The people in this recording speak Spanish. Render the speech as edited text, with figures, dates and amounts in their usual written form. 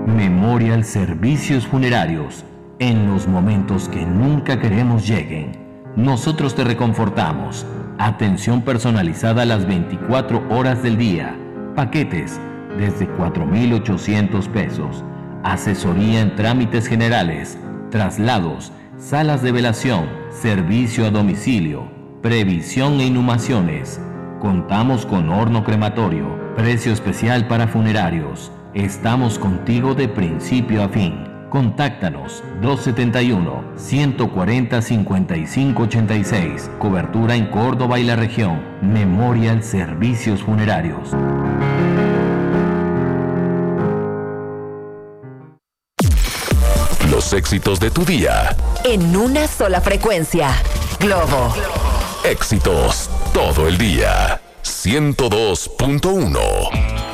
Memorial Servicios Funerarios. En los momentos que nunca queremos lleguen, nosotros te reconfortamos. Atención personalizada a las 24 horas del día. Paquetes desde 4,800 pesos. Asesoría en trámites generales, traslados, salas de velación, servicio a domicilio, previsión e inhumaciones. Contamos con horno crematorio, precio especial para funerarios. Estamos contigo de principio a fin. Contáctanos 271-140-5586. Cobertura en Córdoba y la región. Memorial Servicios Funerarios. Los éxitos de tu día. En una sola frecuencia. Globo. Éxitos todo el día. 102.1.